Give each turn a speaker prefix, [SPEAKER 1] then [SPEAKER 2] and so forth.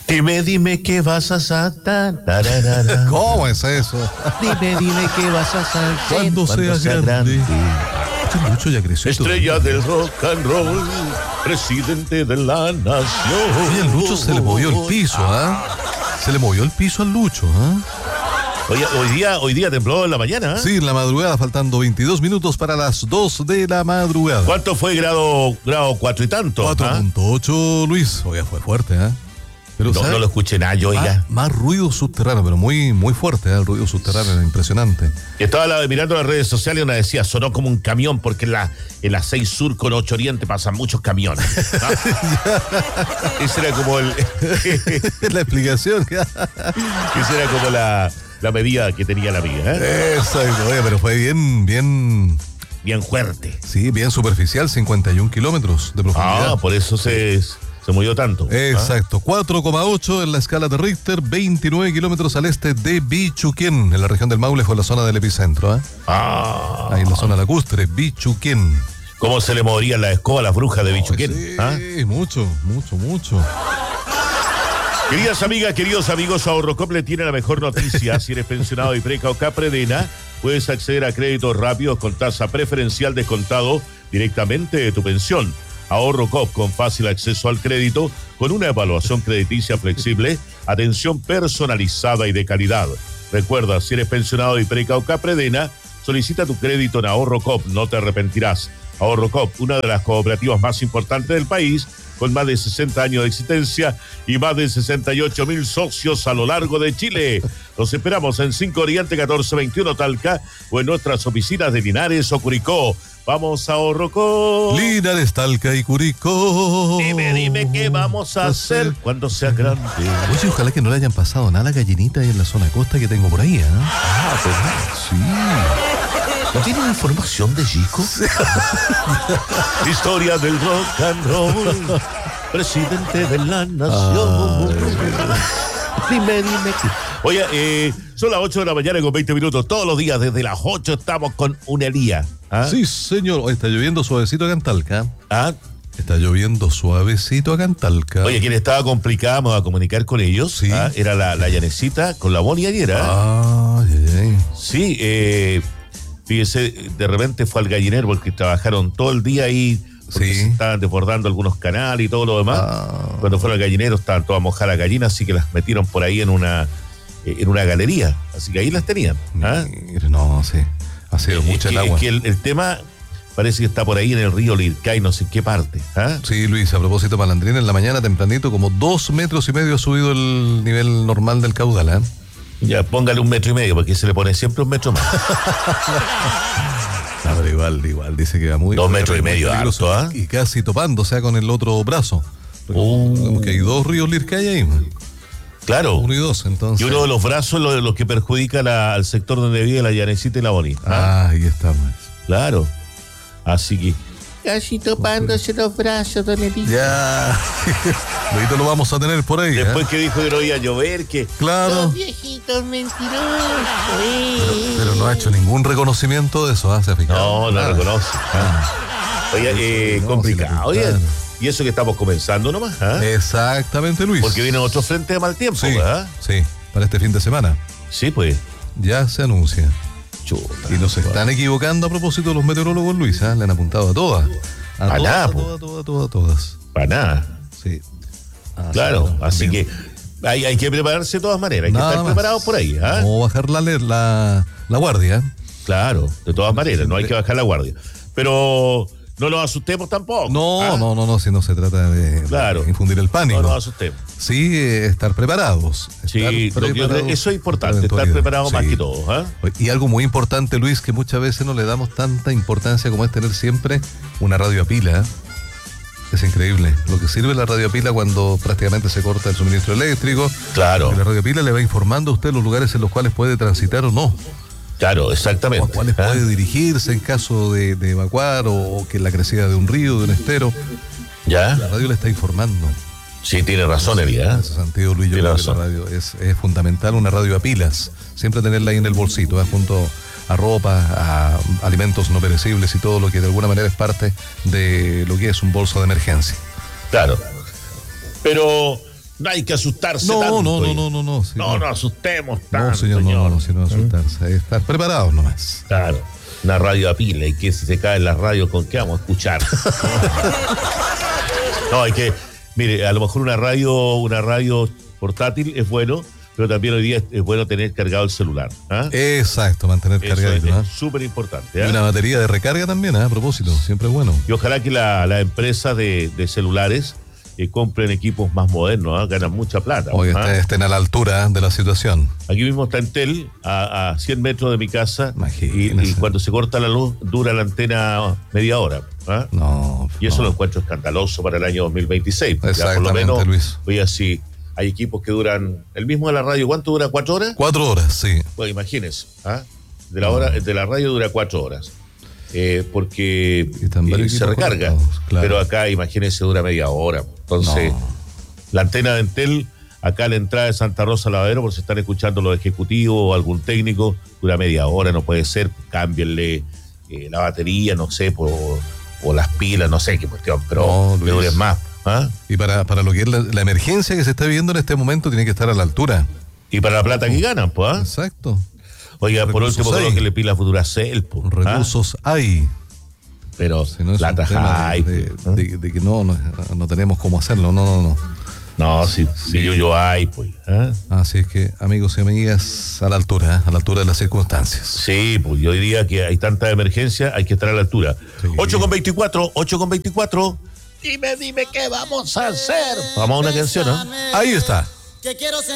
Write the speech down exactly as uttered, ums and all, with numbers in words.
[SPEAKER 1] Dime, dime qué vas a hacer.
[SPEAKER 2] ¿Cómo es eso?
[SPEAKER 1] Dime, dime qué vas a hacer.
[SPEAKER 2] Cuando seas sea grande. grande. Este Lucho ya creció.
[SPEAKER 1] Estrella del rock and roll, presidente de la nación.
[SPEAKER 2] Oye, al Lucho se le movió el piso, ¿ah? ¿eh? Se le movió el piso al Lucho, ¿ah? ¿eh?
[SPEAKER 1] Hoy, hoy día hoy día tembló en la mañana, ¿eh?
[SPEAKER 2] Sí, en la madrugada, faltando veintidós minutos para las dos de la madrugada.
[SPEAKER 1] ¿Cuánto fue grado grado cuatro y tanto?
[SPEAKER 2] cuatro punto ocho, ¿eh? Luis. Oiga, fue fuerte, ¿eh?
[SPEAKER 1] Pero, no, no lo escuché nada yo, oiga.
[SPEAKER 2] Más, más ruido subterráneo, pero muy, muy fuerte, ¿eh? El ruido subterráneo era impresionante.
[SPEAKER 1] Estaba la, mirando las redes sociales y una decía, sonó como un camión, porque en la, en la seis Sur con ocho Oriente pasan muchos camiones. ¿Ah? Esa era como el...
[SPEAKER 2] la explicación.
[SPEAKER 1] Esa era como la, la medida que tenía la amiga, ¿eh?
[SPEAKER 2] Exacto, oye, pero fue bien, bien...
[SPEAKER 1] Bien fuerte.
[SPEAKER 2] Sí, bien superficial, cincuenta y un kilómetros de profundidad.
[SPEAKER 1] Ah, por eso se... Se movió tanto.
[SPEAKER 2] Exacto, ¿ah? cuatro coma ocho en la escala de Richter, veintinueve kilómetros al este de Bichuquén, en la región del Maule, fue la zona del epicentro. ¿eh?
[SPEAKER 1] Ah.
[SPEAKER 2] Ahí en la zona lacustre, Bichuquén.
[SPEAKER 1] ¿Cómo se le moverían la escoba a las brujas de Bichuquén?
[SPEAKER 2] Sí,
[SPEAKER 1] ¿ah?
[SPEAKER 2] mucho, mucho, mucho.
[SPEAKER 1] Queridas amigas, queridos amigos, Ahorrocop le tiene la mejor noticia. Si eres pensionado de Preca o Capredena, puedes acceder a créditos rápidos con tasa preferencial descontado directamente de tu pensión. Ahorrocop, con fácil acceso al crédito, con una evaluación crediticia flexible, atención personalizada y de calidad. Recuerda, si eres pensionado de Preca o Capredena, solicita tu crédito en Ahorrocop, no te arrepentirás. Ahorrocop, una de las cooperativas más importantes del país, con más de sesenta años de existencia y más de sesenta y ocho mil socios a lo largo de Chile. Los esperamos en cinco Oriente catorce veintiuno Talca o en nuestras oficinas de Linares o Curicó. Vamos a Ahorrocop.
[SPEAKER 2] Linares, Talca y Curicó.
[SPEAKER 1] Dime, dime qué vamos a hacer cuando sea grande.
[SPEAKER 2] Oye, ojalá que no le hayan pasado nada a la gallinita ahí en la zona costa que tengo por ahí, ¿eh?
[SPEAKER 1] Ah, ¿verdad?
[SPEAKER 2] Sí.
[SPEAKER 1] ¿No tienen información de Chico? Historia del rock and roll, presidente de la nación. Ah, dime, dime. Oye, eh, son las ocho de la mañana con veinte minutos. Todos los días, desde las ocho, estamos con Unelía. ¿Ah?
[SPEAKER 2] Sí, señor. Hoy está lloviendo suavecito acá en Talca.
[SPEAKER 1] ¿Ah?
[SPEAKER 2] Está lloviendo suavecito acá en Talca.
[SPEAKER 1] Oye, quien estaba complicada, vamos a comunicar con ellos.
[SPEAKER 2] Sí.
[SPEAKER 1] ¿Ah? Era la, la Yanecita con la Boni ayer.
[SPEAKER 2] Ah, ay, ay.
[SPEAKER 1] Sí, eh, fíjese, de repente fue al gallinero porque trabajaron todo el día ahí. Porque
[SPEAKER 2] Sí.
[SPEAKER 1] se estaban desbordando algunos canales y todo lo demás.
[SPEAKER 2] Ah.
[SPEAKER 1] Cuando fueron al gallinero estaban todas mojadas las gallinas, así que las metieron por ahí en una en una galería. Así que ahí las tenían. ¿Ah?
[SPEAKER 2] Mire, no, sí. Ha sido
[SPEAKER 1] Eh,
[SPEAKER 2] mucha
[SPEAKER 1] es
[SPEAKER 2] el
[SPEAKER 1] que,
[SPEAKER 2] agua.
[SPEAKER 1] es que el, el tema parece que está por ahí en el río Lircay, no sé en qué parte. ¿Ah?
[SPEAKER 2] Sí, Luis, a propósito, Malandrín, en la mañana tempranito, como dos metros y medio ha subido el nivel normal del caudal, ¿eh?
[SPEAKER 1] Ya, póngale un metro y medio, porque se le pone siempre un metro más.
[SPEAKER 2] No, pero igual, igual, dice que va muy...
[SPEAKER 1] Dos metros y medio,
[SPEAKER 2] peligroso,
[SPEAKER 1] harto, ¿ah?
[SPEAKER 2] Y casi topando, o sea, con el otro brazo.
[SPEAKER 1] Oh.
[SPEAKER 2] Como que hay dos ríos Lircay ahí, man.
[SPEAKER 1] Claro.
[SPEAKER 2] Uno y dos, entonces.
[SPEAKER 1] Y uno de los brazos los, los que perjudican a- al sector donde vive la Yanecita y la Boni. ¿Ah?
[SPEAKER 2] Ah, ahí estamos.
[SPEAKER 1] Claro. Así que...
[SPEAKER 3] Casi topándose los brazos, don Elito.
[SPEAKER 2] Ya. Luego lo vamos a tener por ahí.
[SPEAKER 1] Después
[SPEAKER 2] ¿eh?
[SPEAKER 1] que dijo que no iba a llover, que...
[SPEAKER 2] Claro.
[SPEAKER 3] Los viejitos mentirosos. eh.
[SPEAKER 2] Pero no ha hecho ningún reconocimiento de eso, ¿ah? ¿Se ha fijado?
[SPEAKER 1] No, no
[SPEAKER 2] Nada.
[SPEAKER 1] reconoce. Ah. Oye, eh,
[SPEAKER 2] No,
[SPEAKER 1] complicado.
[SPEAKER 2] si
[SPEAKER 1] Oye,
[SPEAKER 2] le gustaron.
[SPEAKER 1] y eso que estamos comenzando nomás, ¿ah?
[SPEAKER 2] Exactamente, Luis.
[SPEAKER 1] Porque viene otro frente de mal tiempo,
[SPEAKER 2] Sí,
[SPEAKER 1] ¿verdad?
[SPEAKER 2] sí, para este fin de semana.
[SPEAKER 1] Sí, pues.
[SPEAKER 2] Ya se anuncia.
[SPEAKER 1] Chuta.
[SPEAKER 2] Y no se están equivocando a propósito de los meteorólogos, Luis, ¿ah? Le han apuntado a todas. A
[SPEAKER 1] A
[SPEAKER 2] todas,
[SPEAKER 1] nada,
[SPEAKER 2] a
[SPEAKER 1] po.
[SPEAKER 2] todas, a todas, a todas, a todas.
[SPEAKER 1] Para nada.
[SPEAKER 2] Sí. Ah,
[SPEAKER 1] Claro,
[SPEAKER 2] sí,
[SPEAKER 1] así
[SPEAKER 2] bien.
[SPEAKER 1] que hay, hay que prepararse de todas maneras. Hay que
[SPEAKER 2] Nada
[SPEAKER 1] estar
[SPEAKER 2] más.
[SPEAKER 1] preparados por ahí, ¿ah?
[SPEAKER 2] No bajar la, la, la guardia.
[SPEAKER 1] Claro, de todas maneras, no hay que bajar la guardia. Pero no nos asustemos tampoco.
[SPEAKER 2] No,
[SPEAKER 1] ¿ah?
[SPEAKER 2] no, no, no, si no se trata de,
[SPEAKER 1] Claro.
[SPEAKER 2] de infundir el pánico.
[SPEAKER 1] No nos asustemos.
[SPEAKER 2] Sí, eh, estar preparados.
[SPEAKER 1] Sí,
[SPEAKER 2] estar
[SPEAKER 1] lo que-
[SPEAKER 2] preparados
[SPEAKER 1] eso es importante,
[SPEAKER 2] para
[SPEAKER 1] estar
[SPEAKER 2] eventualidades.
[SPEAKER 1] preparado más
[SPEAKER 2] Sí.
[SPEAKER 1] que todo. ¿ah?
[SPEAKER 2] Y algo muy importante, Luis, que muchas veces no le damos tanta importancia como es tener siempre una radio a pila. ¿eh? Es increíble lo que sirve la radio a pila cuando prácticamente se corta el suministro eléctrico.
[SPEAKER 1] Claro,
[SPEAKER 2] Que la radio a pila le va informando a usted los lugares en los cuales puede transitar o no,
[SPEAKER 1] claro,
[SPEAKER 2] o a
[SPEAKER 1] exactamente.
[SPEAKER 2] cuáles
[SPEAKER 1] ¿ah?
[SPEAKER 2] puede dirigirse en caso de, de evacuar o, o que la crecida de un río, de un estero.
[SPEAKER 1] ¿Ya?
[SPEAKER 2] La radio le está informando.
[SPEAKER 1] Sí, tiene razón, Elia.
[SPEAKER 2] En
[SPEAKER 1] ¿ah?
[SPEAKER 2] ese sentido, Luis, yo
[SPEAKER 1] Tiene
[SPEAKER 2] creo que la
[SPEAKER 1] razón.
[SPEAKER 2] radio es, es fundamental, una radio a pilas. Siempre tenerla ahí en el bolsito, ¿eh? junto a ropa, a alimentos no perecibles y todo lo que de alguna manera es parte de lo que es un bolso de emergencia.
[SPEAKER 1] Claro. Pero No hay que asustarse
[SPEAKER 2] No,
[SPEAKER 1] tanto.
[SPEAKER 2] no, no, no, no, no. Sí,
[SPEAKER 1] no,
[SPEAKER 2] no.
[SPEAKER 1] no asustemos tanto,
[SPEAKER 2] No, señor,
[SPEAKER 1] señor.
[SPEAKER 2] no, no, sino asustarse. Hay que estar preparados nomás.
[SPEAKER 1] Claro, una radio a pila y que si se caen las radios, ¿con qué vamos a escuchar? No, hay que, mire, a lo mejor una radio, una radio portátil es bueno, pero también hoy día es, es bueno tener cargado el celular. ¿Ah?
[SPEAKER 2] Exacto, mantener
[SPEAKER 1] Eso
[SPEAKER 2] cargadito.
[SPEAKER 1] es
[SPEAKER 2] ¿Ah?
[SPEAKER 1] súper importante.
[SPEAKER 2] Y
[SPEAKER 1] ¿Ah?
[SPEAKER 2] una batería de recarga también, ¿ah? A propósito, siempre es bueno.
[SPEAKER 1] Y ojalá que la, la empresa de, de celulares eh, compren equipos más modernos, ¿ah? Ganan mucha plata.
[SPEAKER 2] Oye,
[SPEAKER 1] ¿ah?
[SPEAKER 2] este- estén a la altura de la situación.
[SPEAKER 1] Aquí mismo está Entel, a, a cien metros de mi casa, y,
[SPEAKER 2] Imagínese.
[SPEAKER 1] y cuando se corta la luz dura la antena media hora. ¿Ah?
[SPEAKER 2] No.
[SPEAKER 1] Y eso
[SPEAKER 2] no.
[SPEAKER 1] lo encuentro escandaloso para el año dos mil veintiséis. Ya por lo
[SPEAKER 2] Exactamente,
[SPEAKER 1] menos,
[SPEAKER 2] Luis.
[SPEAKER 1] oye, así, hay equipos que duran, el mismo de la radio, ¿cuánto dura? ¿Cuatro horas?
[SPEAKER 2] Cuatro horas, sí.
[SPEAKER 1] Pues imagínense, ¿ah? de, la hora, de la radio dura cuatro horas. Eh, porque
[SPEAKER 2] Y están
[SPEAKER 1] eh,
[SPEAKER 2] varios
[SPEAKER 1] se
[SPEAKER 2] equipos
[SPEAKER 1] recarga.
[SPEAKER 2] conectados, claro.
[SPEAKER 1] Pero acá, imagínense, dura media hora. Entonces,
[SPEAKER 2] No.
[SPEAKER 1] la antena de Entel, acá a la entrada de Santa Rosa Lavadero, por si están escuchando los ejecutivos o algún técnico, dura media hora, no puede ser. Cámbienle eh, la batería, no sé, por, o las pilas, no sé qué cuestión, pero
[SPEAKER 2] No,
[SPEAKER 1] que
[SPEAKER 2] Luis.
[SPEAKER 1] duren más. ¿Ah?
[SPEAKER 2] Y para, para lo que es la, la emergencia que se está viviendo en este momento, tiene que estar a la altura.
[SPEAKER 1] Y para la plata que ganan, pues. ¿ah?
[SPEAKER 2] Exacto.
[SPEAKER 1] Oiga, por
[SPEAKER 2] Recursos
[SPEAKER 1] último,
[SPEAKER 2] hay.
[SPEAKER 1] creo que le pila Futuracell, pues. ¿ah?
[SPEAKER 2] Recursos hay.
[SPEAKER 1] Pero
[SPEAKER 2] Si no es un
[SPEAKER 1] plata
[SPEAKER 2] tema
[SPEAKER 1] hay.
[SPEAKER 2] de,
[SPEAKER 1] pues,
[SPEAKER 2] de- de- de que no, no, no tenemos cómo hacerlo. No, no, no.
[SPEAKER 1] No, si, si yo, yo hay, pues. ¿ah?
[SPEAKER 2] Así es que, amigos y amigas, a la altura, ¿eh? A la altura de las circunstancias.
[SPEAKER 1] Sí, pues yo diría que hay tanta emergencia, hay que estar a la altura.
[SPEAKER 2] Sí.
[SPEAKER 1] ocho con veinticuatro, ocho con veinticuatro. Dime, dime qué vamos a hacer. Vamos a una canción, ¿no?
[SPEAKER 2] Ahí está.
[SPEAKER 4] Que quiero